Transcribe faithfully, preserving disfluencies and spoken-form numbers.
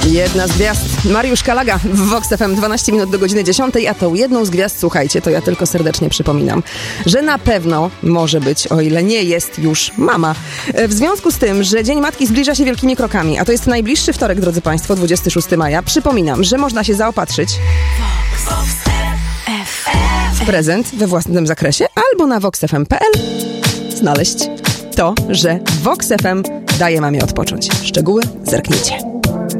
Jedna z gwiazd, Mariusz Kalaga w Vox F M, dwanaście minut do godziny dziesiątej, a tą jedną z gwiazd, słuchajcie, to ja tylko serdecznie przypominam, że na pewno może być, o ile nie jest już mama. W związku z tym, że Dzień Matki zbliża się wielkimi krokami, a to jest najbliższy wtorek, drodzy Państwo, dwudziestego szóstego maja, przypominam, że można się zaopatrzyć w prezent we własnym zakresie albo na vox f m kropka p l znaleźć to, że Vox F M daje mamie odpocząć. Szczegóły zerknijcie.